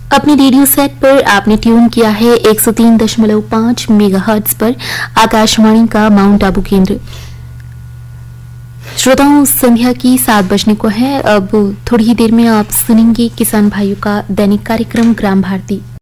अपने radio set पर आपने ट्यून किया है 103.5 मेगाहर्ट्ज पर आकाशवाणी का माउंट आबू केंद्र। श्रोताओं, संध्या की 7 बजने को है। अब थोड़ी ही देर में आप सुनेंगे किसान भाइयों का दैनिक कार्यक्रम ग्राम भारती।